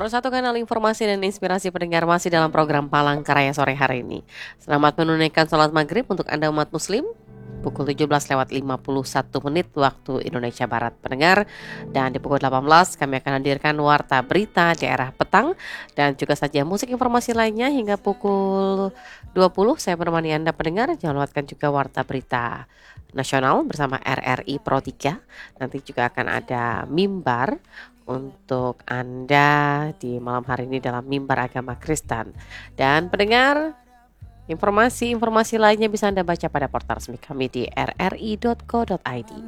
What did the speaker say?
Nomor satu kanal informasi dan inspirasi pendengar masih dalam program Palangkaraya sore hari ini. Selamat menunaikan sholat maghrib untuk Anda umat muslim. Pukul 17:51 waktu Indonesia Barat pendengar. Dan di pukul 18 kami akan hadirkan warta berita daerah petang. Dan juga saja musik informasi lainnya hingga pukul 20. Saya menemani Anda pendengar. Jangan lewatkan juga warta berita nasional bersama RRI Pro 3. Nanti juga akan ada mimbar untuk Anda di malam hari ini dalam mimbar agama Kristen. Dan pendengar, informasi-informasi lainnya bisa Anda baca pada portal resmi kami di rri.co.id.